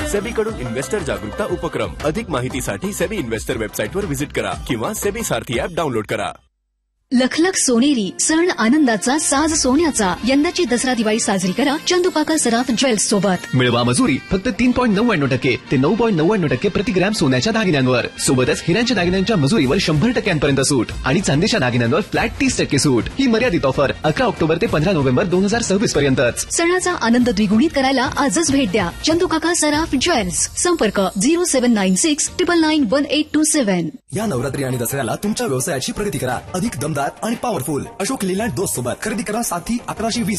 सेबीकडून investor जागरूकता उपक्रम. अधिक माहितीसाठी सेबी इन्व्हेस्टर वेबसाईटवर व्हिजिट करा किंवा सेबी सारथी ऍप डाउनलोड करा. लखलख सोनेरी सण आनंदाचा साज सोन्याचा. यंदाची दसरा दिवाळी साजरी करा चंदुकाका सराफ ज्वेल्स सोबत. मिळवा मजुरी फक्त 3.99% ते 9.99% प्रति ग्रॅम सोन्याच्या दागिन्यांवर. सोबतच हिऱ्यांच्या दागिन्यांच्या मजुरीवर 100% सूट आणि चांदीच्या दागिन्यांवर फ्लॅट 30% सूट. ही मर्यादित ऑफर 11 ऑक्टोबर ते 15 नोव्हेंबर 2026 पर्यंतच. सणाचा आनंद द्विगुणित करायला आजच भेट द्या चंदुकाका सराफ ज्वेल्स. संपर्क 0796 999 1827. या नवरात्री आणि दसऱ्याला तुमच्या व्यवसायाची प्रगती करा. अधिक दमदार आणि पॉवरफुल अशोक लेलँड 2 सोबत खरेदी करा साथी 1120